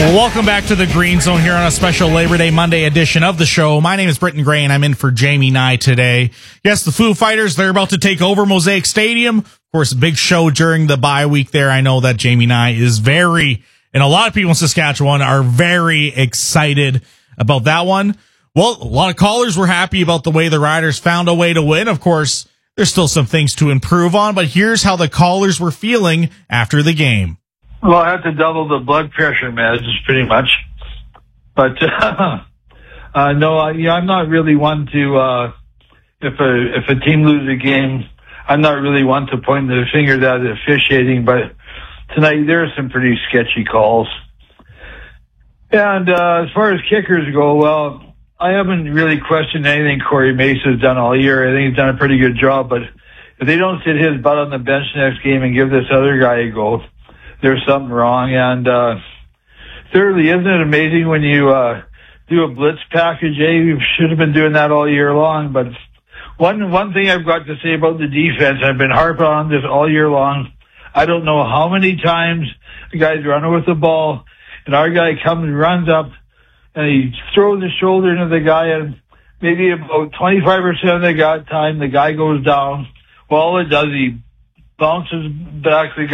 Well, welcome back to the Green Zone here on a special Labor Day Monday edition of the show. My name is Britton Gray, and I'm in for Jamie Nye today. Yes, the Foo Fighters, they're about to take over Mosaic Stadium. Of course, a big show during the bye week there. I know that Jamie Nye is and a lot of people in Saskatchewan are very excited about that one. Well, a lot of callers were happy about the way the Riders found a way to win. Of course, there's still some things to improve on, but here's how the callers were feeling after the game. Well, I had to double the blood pressure meds, pretty much. But I'm not really one to if a team loses a game, I'm not really one to point the finger at the officiating. But tonight there are some pretty sketchy calls. And as far as kickers go, well, I haven't really questioned anything Corey Mace has done all year. I think he's done a pretty good job. But if they don't sit his butt on the bench next game and give this other guy a go, there's something wrong. And thirdly, isn't it amazing when you do a blitz package? We should have been doing that all year long. But one thing I've got to say about the defense, I've been harping on this all year long. I don't know how many times the guys run with the ball, and our guy comes and runs up, and he throws his shoulder into the guy, and maybe about 25% of the time the guy goes down. Well, all it does, he bounces back the guy.